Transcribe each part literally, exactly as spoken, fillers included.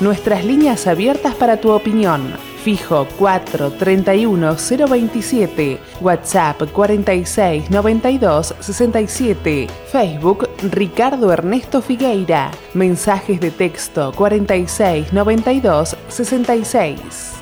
Nuestras líneas abiertas para tu opinión. Fijo cuatro treinta y uno cero veintisiete, WhatsApp cuarenta y seis noventa y dos sesenta y siete, Facebook Ricardo Ernesto Figueira, mensajes de texto cuarenta y seis noventa y dos sesenta y seis.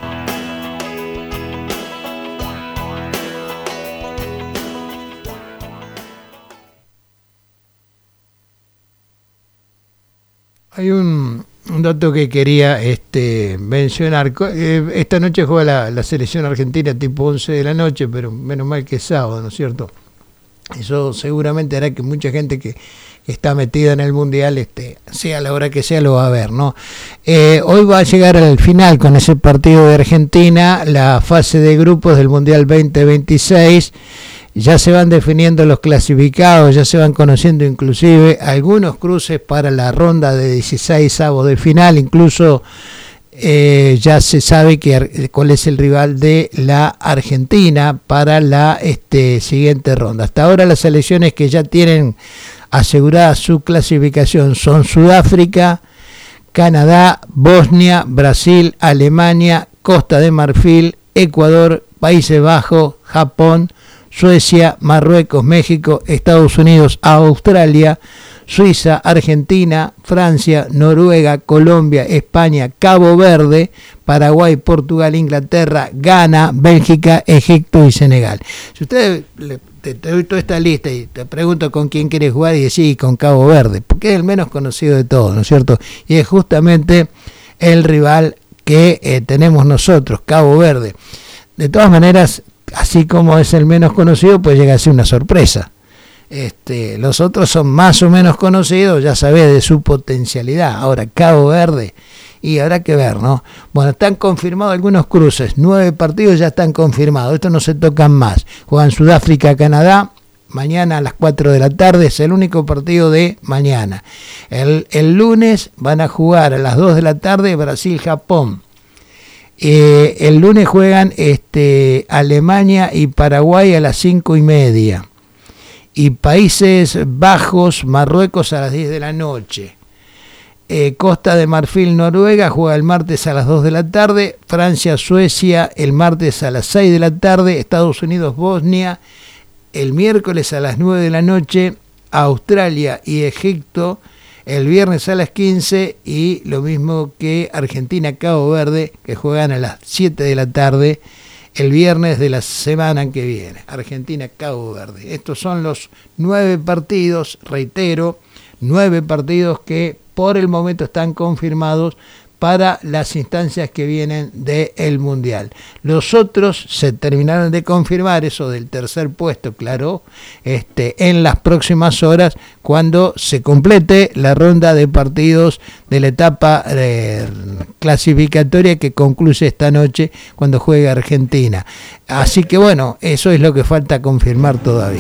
Hay un, un dato que quería este, mencionar. Esta noche juega la, la selección argentina tipo once de la noche, pero menos mal que es sábado, ¿no es cierto? Eso seguramente hará que mucha gente que, que está metida en el Mundial, este, sea la hora que sea, lo va a ver, ¿no? Eh, hoy va a llegar al final con ese partido de Argentina, la fase de grupos del Mundial veinte veintiséis. Ya se van definiendo los clasificados, ya se van conociendo inclusive algunos cruces para la ronda de dieciséis avos de final, incluso eh, ya se sabe que, cuál es el rival de la Argentina para la este, siguiente ronda. Hasta ahora las selecciones que ya tienen asegurada su clasificación son Sudáfrica, Canadá, Bosnia, Brasil, Alemania, Costa de Marfil, Ecuador, Países Bajos, Japón, Suecia, Marruecos, México, Estados Unidos, Australia, Suiza, Argentina, Francia, Noruega, Colombia, España, Cabo Verde, Paraguay, Portugal, Inglaterra, Ghana, Bélgica, Egipto y Senegal. Si ustedes le, te, te doy toda esta lista y te pregunto con quién quieres jugar y decís con Cabo Verde, porque es el menos conocido de todos, ¿no es cierto? Y es justamente el rival que eh, tenemos nosotros, Cabo Verde. De todas maneras, así como es el menos conocido, pues llega a ser una sorpresa. Este, los otros son más o menos conocidos, ya sabés de su potencialidad. Ahora, Cabo Verde, y habrá que ver, ¿no? Bueno, están confirmados algunos cruces, nueve partidos ya están confirmados, estos no se tocan más. Juegan Sudáfrica, Canadá, mañana a las cuatro de la tarde, es el único partido de mañana. El, el lunes van a jugar a las dos de la tarde Brasil, Japón. Eh, el lunes juegan este, Alemania y Paraguay a las cinco y media. Y Países Bajos, Marruecos a las diez de la noche. Eh, Costa de Marfil, Noruega juega el martes a las dos de la tarde. Francia, Suecia el martes a las seis de la tarde. Estados Unidos, Bosnia el miércoles a las nueve de la noche. Australia y Egipto el viernes a las quince, y lo mismo que Argentina, Cabo Verde, que juegan a las siete de la tarde el viernes de la semana que viene. Argentina, Cabo Verde. Estos son los nueve partidos, reitero, nueve partidos que por el momento están confirmados para las instancias que vienen del Mundial. Los otros se terminaron de confirmar, eso del tercer puesto, claro, este, en las próximas horas, cuando se complete la ronda de partidos de la etapa eh, clasificatoria que concluye esta noche cuando juega Argentina. Así que bueno, eso es lo que falta confirmar todavía.